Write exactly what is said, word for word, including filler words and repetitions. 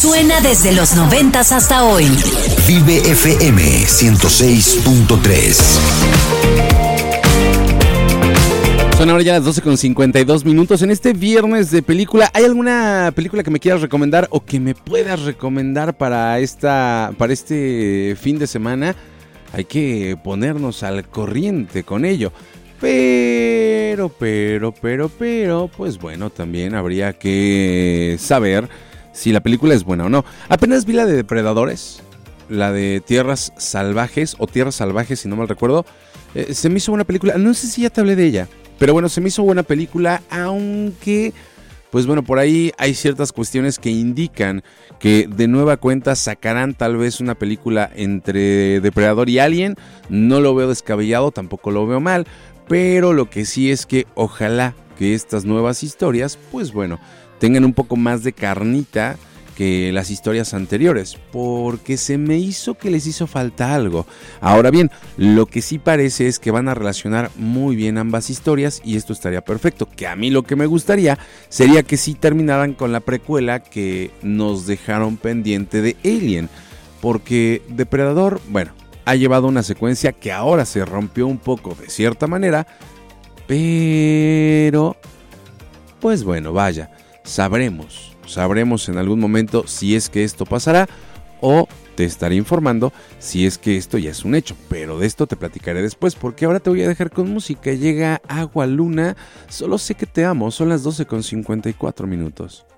Suena desde los noventas hasta hoy. Vive F M ciento seis punto tres. Son ahora ya las doce con cincuenta y dos minutos en este viernes de película. ¿Hay alguna película que me quieras recomendar o que me puedas recomendar para esta, para este fin de semana? Hay que ponernos al corriente con ello. Pero, pero, pero, pero, pues bueno, también habría que saber si la película es buena o no. Apenas vi la de Depredadores, la de Tierras Salvajes o Tierras Salvajes, si no mal recuerdo. Eh, se me hizo buena película, no sé si ya te hablé de ella. Pero bueno, se me hizo buena película, aunque, pues bueno, por ahí hay ciertas cuestiones que indican que de nueva cuenta sacarán tal vez una película entre Depredador y Alien. No lo veo descabellado, tampoco lo veo mal, pero lo que sí es que ojalá que estas nuevas historias, pues bueno, tengan un poco más de carnita que las historias anteriores, porque se me hizo que les hizo falta algo. Ahora bien, lo que sí parece es que van a relacionar muy bien ambas historias y esto estaría perfecto, que a mí lo que me gustaría sería que sí terminaran con la precuela que nos dejaron pendiente de Alien, porque Depredador, bueno, ha llevado una secuencia que ahora se rompió un poco de cierta manera, pero pues bueno, vaya, sabremos Sabremos en algún momento si es que esto pasará o te estaré informando si es que esto ya es un hecho. Pero de esto te platicaré después porque ahora te voy a dejar con música. Llega Agua Luna, Solo sé que te amo. Son las doce con cincuenta y cuatro minutos.